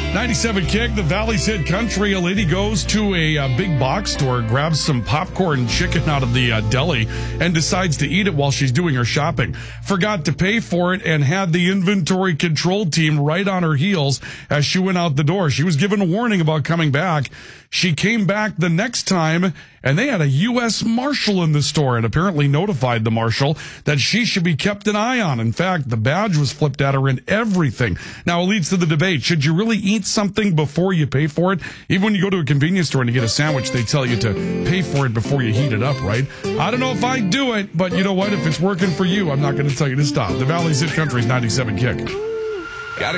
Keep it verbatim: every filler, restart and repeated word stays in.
ninety-seven Kick, the Valley's Hit Country. A lady goes to a, uh big box store, grabs some popcorn chicken out of the uh, deli, and decides to eat it while she's doing her shopping. Forgot to pay for it and had the inventory control team right on her heels as she went out the door. She was given a warning about coming back. She came back the next time, and they had a U S Marshal in the store and apparently notified the Marshal that she should be kept an eye on. In fact, the badge was flipped at her and everything. Now, it leads to the debate. Should you really eat something before you pay for it? Even when you go to a convenience store and you get a sandwich, they tell you to pay for it before you heat it up, right? I don't know if I do it, but you know what? If it's working for you, I'm not going to tell you to stop. The Valley's Hit Country's ninety-seven Kick.